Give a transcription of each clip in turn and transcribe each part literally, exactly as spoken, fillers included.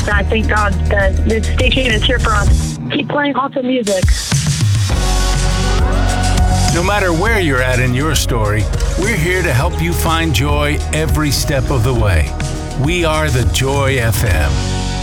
I thank God that this station is here for us. Keep playing awesome music. No matter where you're at in your story, we're here to help you find joy every step of the way. We are the Joy F M.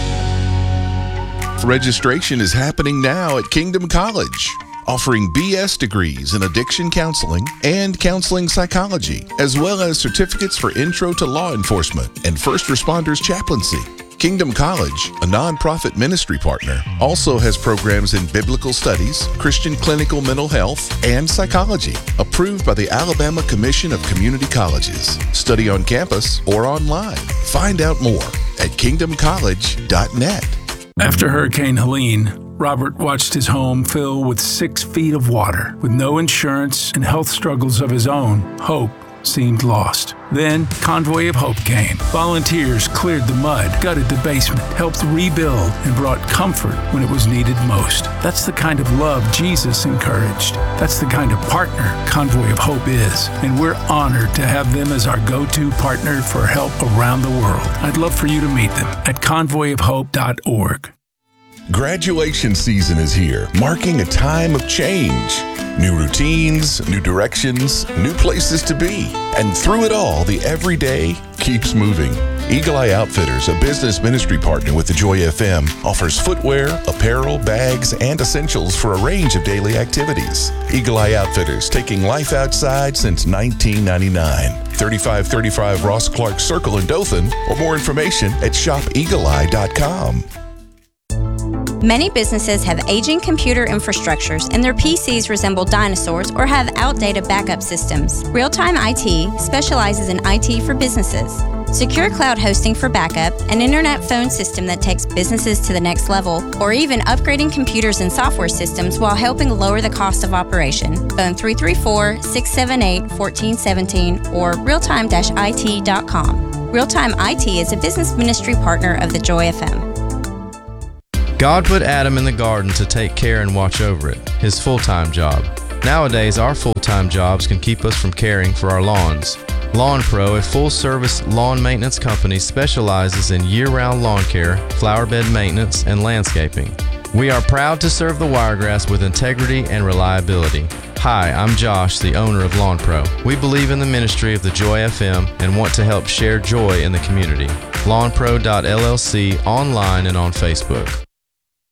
Registration is happening now at Kingdom College, offering B S degrees in addiction counseling and counseling psychology, as well as certificates for intro to law enforcement and first responders chaplaincy. Kingdom College, a nonprofit ministry partner, also has programs in biblical studies, Christian clinical mental health, and psychology, approved by the Alabama Commission of Community Colleges. Study on campus or online. Find out more at kingdom college dot net. After Hurricane Helene, Robert watched his home fill with six feet of water. With no insurance and health struggles of his own, hope seemed lost. Then, Convoy of Hope came. Volunteers cleared the mud, gutted the basement, helped rebuild, and brought comfort when it was needed most. That's the kind of love Jesus encouraged. That's the kind of partner Convoy of Hope is. And we're honored to have them as our go-to partner for help around the world. I'd love for you to meet them at convoy of hope dot org. Graduation season is here, marking a time of change. New routines, new directions, new places to be. And through it all, the everyday keeps moving. Eagle Eye Outfitters, a business ministry partner with the Joy F M, offers footwear, apparel, bags, and essentials for a range of daily activities. Eagle Eye Outfitters, taking life outside since nineteen ninety-nine. thirty-five thirty-five Ross Clark Circle in Dothan, or more information at shop eagle eye dot com. Many businesses have aging computer infrastructures and their P Cs resemble dinosaurs or have outdated backup systems. Real-Time I T specializes in I T for businesses. Secure cloud hosting for backup, an internet phone system that takes businesses to the next level, or even upgrading computers and software systems while helping lower the cost of operation. Phone three three four, six seven eight, one four one seven or realtime dash I T dot com. Real-Time I T is a business ministry partner of the Joy F M. God put Adam in the garden to take care and watch over it, his full-time job. Nowadays, our full-time jobs can keep us from caring for our lawns. Lawn Pro, a full-service lawn maintenance company, specializes in year-round lawn care, flower bed maintenance, and landscaping. We are proud to serve the Wiregrass with integrity and reliability. Hi, I'm Josh, the owner of Lawn Pro. We believe in the ministry of the Joy F M and want to help share joy in the community. lawn pro dot L L C online and on Facebook.